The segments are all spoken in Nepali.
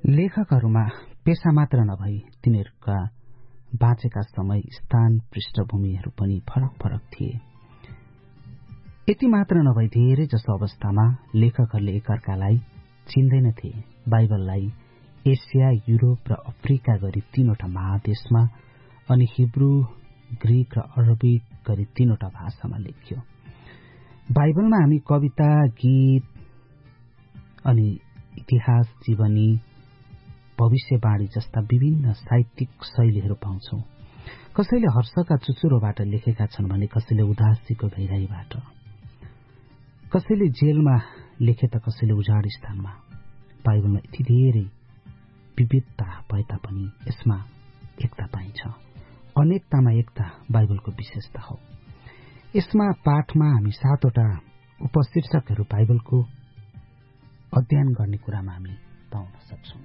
लेखकहरूमा पेशा मात्र नभई तिनीहरूका बाँचेका समय, स्थान, पृष्ठभूमिहरू पनि फरक फरक थिए। यति मात्र नभई धेरै जसो अवस्थामा लेखकहरूले एकअर्कालाई चिन्दैनथे। बाइबललाई एसिया, युरोप र अफ्रिका गरी 3वटा महादेशमा अनि हिब्रू, ग्रीक र अरबिक गरी 3वटा भाषामा लेखियो। बाइबलमा हामी कविता, गीत अनि इतिहास, जीवनी, भविष्यवाणी जस्ता विभिन्न साहित्यिक शैलीहरू पाउँछौं। कसैले हर्षका चुचुरोबाट लेखेका छन् भने कसैले उदासीको गहिराईबाट, कसैले जेलमा लेखे त कसैले उजाड स्थानमा। बाइबलमा यति धेरै विविधता भए तापनि यसमा एकता पाइन्छ। अनेकतामा एकता बाइबलको विशेषता हो। यसमा पाठमा हामी 7वटा उपशीर्षकहरू बाइबलको अध्ययन गर्ने कुरामा हामी पाउन सक्छौं।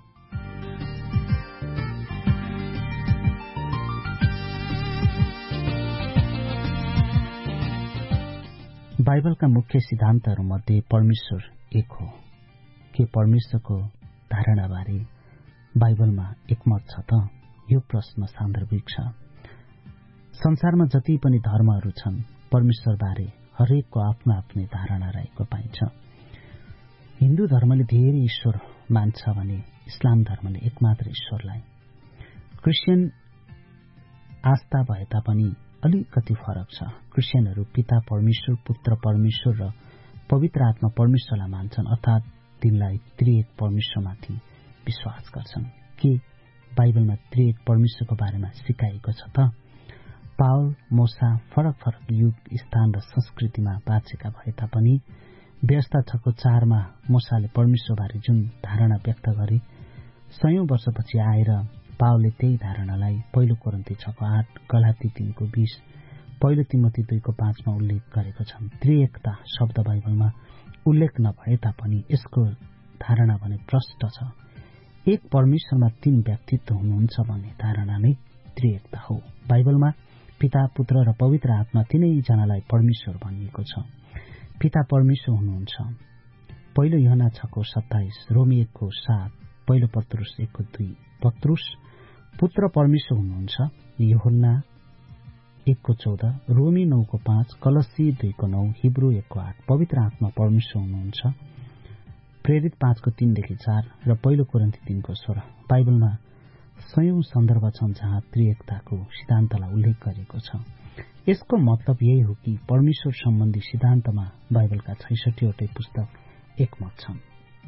बाइबलका मुख्य सिद्धान्तहरूमध्ये परमेश्वर एक हो। के परमेश्वरको धारणाबारे बाइबलमा एकमत छ त? यो प्रश्न सान्दर्भिक छ। संसारमा जति पनि धर्महरू छन्, परमेश्वरबारे हरेकको आफ्नो आफ्नै धारणा रहेको पाइन्छ। हिन्दू धर्मले धेरै ईश्वर मान्छ भने इस्लाम धर्मले एकमात्र ईश्वरलाई। क्रिस्चियन आस्था भए तापनि अलिकति फरक छ। क्रिस्चियनहरू पिता परमेश्वर, पुत्र परमेश्वर र पवित्र आत्मा परमेश्वरलाई मान्छन्, अर्थात तिनलाई त्रिएक परमेश्वरमाथि विश्वास गर्छन्। के बाइबलमा त्रिएक परमेश्वरको बारेमा सिकाइएको छ त? पावल, मोसा फरक फरक युग, स्थान र संस्कृतिमा बाँचेका भए तापनि व्यवस्था 6:4 मोसाले परमेश्वरबारे जुन धारणा व्यक्त गरे, 100औं वर्षपछि आएर पावलले त्यही धारणालाई 1 कोरिन्थी 6:8, गलाती 3:20, 1 तिमोथी 2:5 मा उल्लेख गरेको छन्। त्रिएकता शब्द बाइबलमा उल्लेख नभए तापनि यसको धारणा भने प्रष्ट छ। एक परमेश्वरमा 3 व्यक्तित्व हुनुहुन्छ भन्ने धारणा नै त्रिएकता हो। बाइबलमा पिता, पुत्र र पवित्र आत्मा तीनैजनालाई परमेश्वर भनिएको छ। पिता परमेश्वर हुनुहुन्छ। 1 यूहन्ना 6:27, रोमी 1:7, 1 पत्रुस 1:2। पत्रुस पुत्र परमेश्वर हुनुहुन्छ। यूहन्ना 1:14, रोमी 9:5, कलसी 2:9, हिब्रू 1:8। पवित्र आत्मा परमेश्वर हुनुहुन्छ। प्रेरित 5:3-4 र 1 कोरिन्थी 3:16। बाइबलमा 100औं सन्दर्भ छन् जहाँ त्रिएकताको सिद्धान्तलाई उल्लेख गरिएको छ। यसको मतलब यही हो कि परमेश्वर सम्बन्धी सिद्धान्तमा बाइबलका 66वटै पुस्तक एकमत छन्।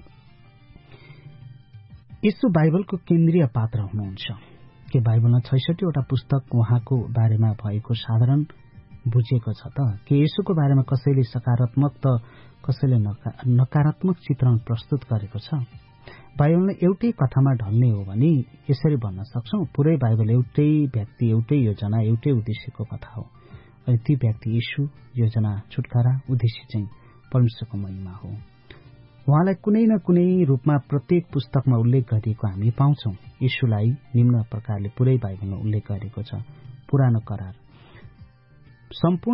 यसो बाइबलको केन्द्रीय पात्र हुनुहुन्छ। के बाइबलमा 66वटा पुस्तक उहाँको बारेमा भएको साधारण बुझिएको छ त? के यसोको बारेमा कसैले सकारात्मक त कसैले नकारात्मक चित्रण प्रस्तुत गरेको छ? बाइबलमा एउटै कथामा ढल्ने हो भने यसरी भन्न सक्छौं, पुरै बाइबल एउटै व्यक्ति, एउटै योजना, एउटै उद्देश्यको कथा हो। अनि ती व्यक्ति येशू, योजना, छुटकारा, उद्देश्य चाहिँ परमेश्वरको महिमा हो। उहाँलाई कुनै न कुनै रूपमा प्रत्येक पुस्तकमा उल्लेख गरिएको हामी पाउँछौं। येशूलाई निम्न प्रकारले पुरै बाइबलमा उल्लेख गरिएको छ। पुरानो करार सम्पूर्ण